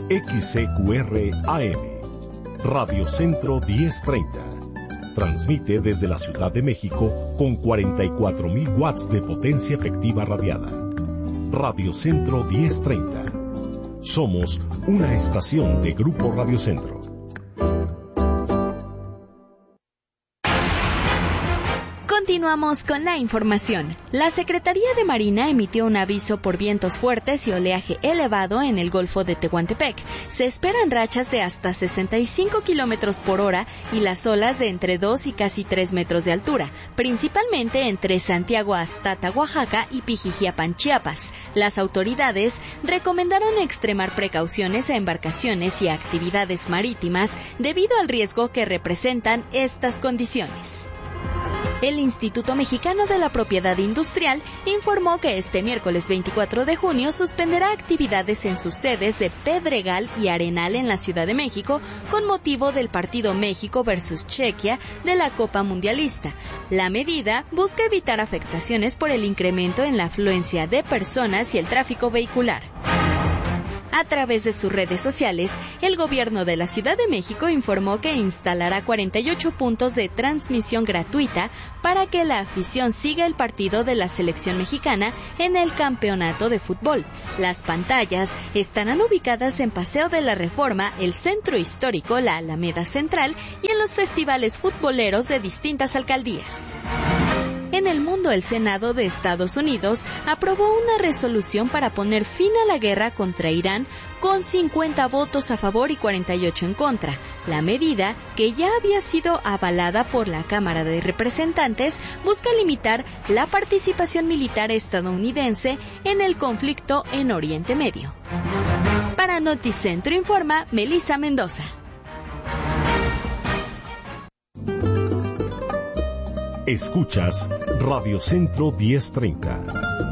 XCQR AM, Radio Centro 1030. Transmite desde la Ciudad de México con 44,000 watts de potencia efectiva radiada. Radio Centro 1030. Somos una estación de Grupo Radio Centro. Continuamos con la información. La Secretaría de Marina emitió un aviso por vientos fuertes y oleaje elevado en el Golfo de Tehuantepec. Se esperan rachas de hasta 65 kilómetros por hora y las olas de entre 2 y casi 3 metros de altura, principalmente entre Santiago Astata, Oaxaca y Pijijiapan, Chiapas. Las autoridades recomendaron extremar precauciones a embarcaciones y a actividades marítimas debido al riesgo que representan estas condiciones. El Instituto Mexicano de la Propiedad Industrial informó que este miércoles 24 de junio suspenderá actividades en sus sedes de Pedregal y Arenal en la Ciudad de México con motivo del partido México versus Chequia de la Copa Mundialista. La medida busca evitar afectaciones por el incremento en la afluencia de personas y el tráfico vehicular. A través de sus redes sociales, el gobierno de la Ciudad de México informó que instalará 48 puntos de transmisión gratuita para que la afición siga el partido de la selección mexicana en el campeonato de fútbol. Las pantallas estarán ubicadas en Paseo de la Reforma, el Centro Histórico, la Alameda Central y en los festivales futboleros de distintas alcaldías. En el mundo, el Senado de Estados Unidos aprobó una resolución para poner fin a la guerra contra Irán con 50 votos a favor y 48 en contra. La medida, que ya había sido avalada por la Cámara de Representantes, busca limitar la participación militar estadounidense en el conflicto en Oriente Medio. Para Noticentro informa Melissa Mendoza. Escuchas Radio Centro 1030.